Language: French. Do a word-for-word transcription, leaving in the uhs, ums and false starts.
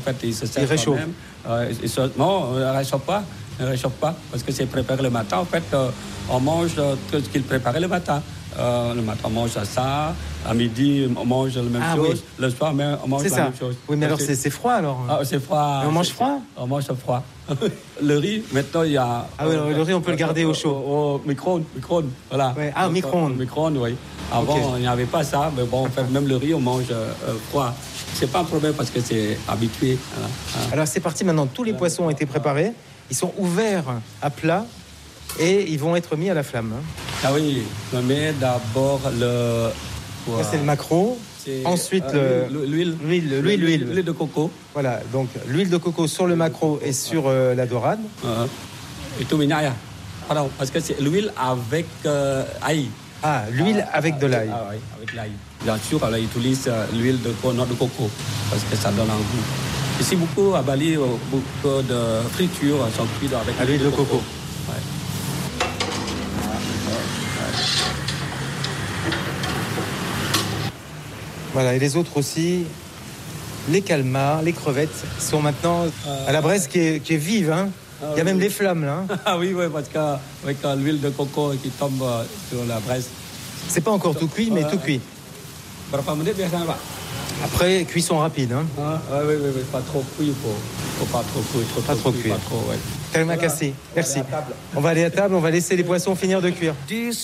En fait, il se sert Il réchauffe. quand même. Euh, il se... Non, on ne réchauffe pas. Ne réchauffe pas parce que c'est préparé le matin. En fait, euh, on mange euh, tout ce qu'il préparait le matin. Euh, le matin, on mange ça. À midi, on mange la même ah, chose. Oui. Le soir, même, on mange c'est la ça. même chose. Oui, mais alors c'est, c'est froid alors. Ah, c'est froid. Et on mange c'est... froid. On mange froid. Le riz, maintenant, il y a. Ah oui, euh, le riz, on peut le garder au chaud. Au, au micro-ondes, micro-ondes, voilà. Ouais. Ah, au micro-ondes. Micro-ondes, oui. Avant, okay. Il n'y avait pas ça, mais bon, en fait, même le riz, on mange euh, froid. C'est pas un problème parce que c'est habitué. Voilà. Alors c'est parti maintenant. Tous les poissons ont été préparés. Ils sont ouverts à plat et ils vont être mis à la flamme. Ah oui, on met d'abord le. Ça, c'est le maquereau. C'est, Ensuite, euh, le, l'huile, l'huile, l'huile, l'huile, l'huile de coco. Voilà, donc l'huile de coco sur le maquereau et sur euh, la dorade. Uh-huh. Et tout minaya. Pardon, parce que c'est l'huile avec euh, ail. Ah, l'huile ah, avec de l'ail. Ah oui, avec l'ail. Bien sûr, on utilise l'huile de noix de coco parce que ça donne un goût. Ici, beaucoup à Bali, beaucoup de fritures sont cuites avec à l'huile de, de coco. coco. Ouais. Voilà, et les autres aussi, les calmars, les crevettes sont maintenant euh, à la braise qui est, qui est vive. Hein. Ah, il y a oui, même oui. les flammes là. Hein. Ah oui, oui, parce qu'avec l'huile de coco qui tombe sur la braise. C'est pas encore tout cuit, mais euh, tout cuit. Après, cuisson rapide. Hein. Ah, oui, oui, oui, pas trop cuit, faut, faut pas trop cuire. Trop, pas trop, trop cuire. Pas trop, ouais. Terima kasih. Merci. On va aller à table, on va laisser les poissons finir de cuire.